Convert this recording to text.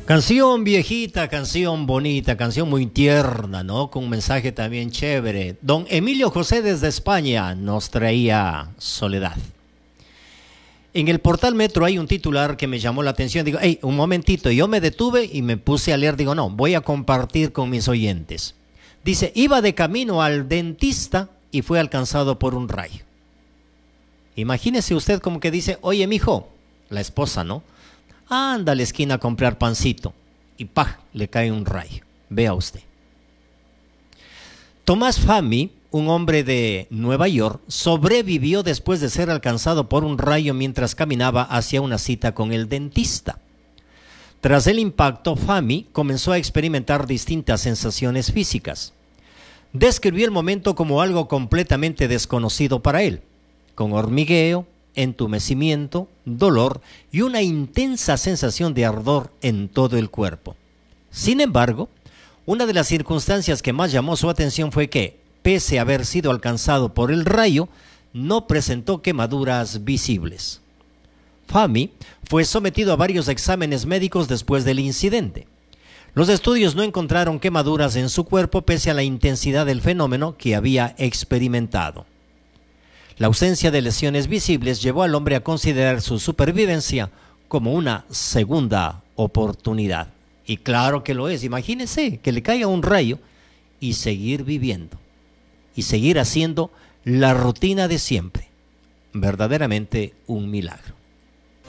Canción viejita, canción bonita, canción muy tierna, ¿no? Con un mensaje también chévere. Don Emilio José desde España nos traía Soledad. En el portal Metro hay un titular que me llamó la atención. Digo, hey, un momentito, yo me detuve y me puse a leer. Digo, no, voy a compartir con mis oyentes. Dice, iba de camino al dentista y fue alcanzado por un rayo. Imagínese usted como que dice, oye, mijo, la esposa, ¿no? Anda a la esquina a comprar pancito y ¡pah! Le cae un rayo. Vea usted. Tomás Fahmy, un hombre de Nueva York, sobrevivió después de ser alcanzado por un rayo mientras caminaba hacia una cita con el dentista. Tras el impacto, Fahmy comenzó a experimentar distintas sensaciones físicas. Describió el momento como algo completamente desconocido para él, con hormigueo, entumecimiento, dolor y una intensa sensación de ardor en todo el cuerpo. Sin embargo, una de las circunstancias que más llamó su atención fue que, pese a haber sido alcanzado por el rayo, no presentó quemaduras visibles. Fahmy fue sometido a varios exámenes médicos después del incidente. Los estudios no encontraron quemaduras en su cuerpo pese a la intensidad del fenómeno que había experimentado. La ausencia de lesiones visibles llevó al hombre a considerar su supervivencia como una segunda oportunidad. Y claro que lo es. Imagínese que le caiga un rayo y seguir viviendo. Y seguir haciendo la rutina de siempre. Verdaderamente un milagro.